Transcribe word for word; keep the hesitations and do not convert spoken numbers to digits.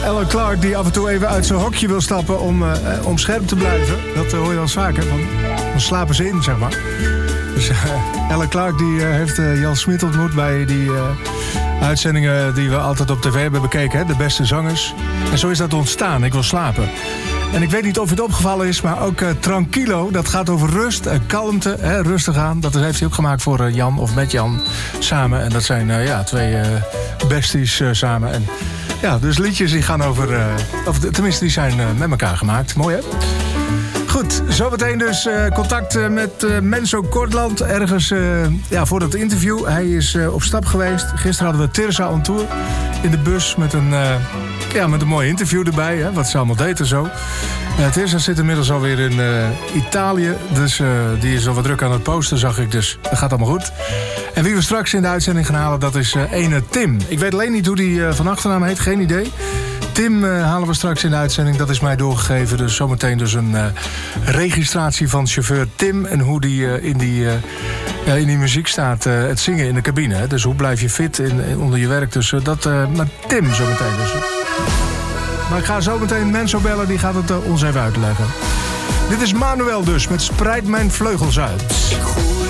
Alan Clark die af en toe even uit zijn hokje wil stappen om, uh, om scherp te blijven. Dat uh, hoor je wel eens vaker. Van, dan slapen ze in, zeg maar. Dus uh, Alan Clark die, uh, heeft uh, Jan Smit ontmoet bij die uh, uitzendingen die we altijd op tv hebben bekeken. Hè? De beste zangers. En zo is dat ontstaan. Ik wil slapen. En ik weet niet of het opgevallen is, maar ook uh, Tranquilo, dat gaat over rust en kalmte, hè, rustig aan. Dat heeft hij ook gemaakt voor uh, Jan, of met Jan, samen. En dat zijn uh, ja, twee uh, besties uh, samen. En ja, dus liedjes die gaan over, uh, of tenminste die zijn uh, met elkaar gemaakt. Mooi, hè? Goed, zometeen dus uh, contact uh, met uh, Menzo Kortland. Ergens uh, ja, voor dat interview. Hij is uh, op stap geweest. Gisteren hadden we Tirza on tour in de bus met een... Uh, Ja, met een mooi interview erbij, hè, wat ze allemaal deden zo. Uh, Tirza zit inmiddels alweer in uh, Italië. Dus uh, die is al wat druk aan het posten, zag ik. Dus dat gaat allemaal goed. En wie we straks in de uitzending gaan halen, dat is uh, ene Tim. Ik weet alleen niet hoe die uh, van achternaam heet, geen idee. Tim uh, halen we straks in de uitzending, dat is mij doorgegeven. Dus zometeen dus een uh, registratie van chauffeur Tim. En hoe die uh, in, die, uh, ja, in die muziek staat, uh, het zingen in de cabine. Hè. Dus hoe blijf je fit in, in, onder je werk. Dus uh, dat uh, met Tim zometeen dus. Maar ik ga zo meteen Menzo bellen, die gaat het uh, ons even uitleggen. Dit is Manuel dus, met Spreid mijn vleugels uit.